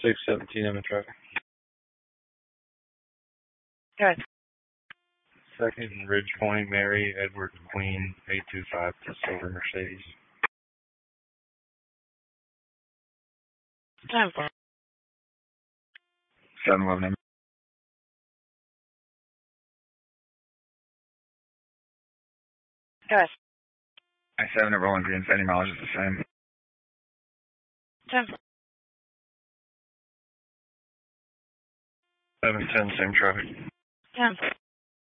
617 M traffic. Good. Second, Ridge Point, Mary, Edward, Queen, 825 to Silver Mercedes. 10-4. 711. Good. I-7 at Rolling Green, any mileage is the same. 10. 710, same traffic. 10.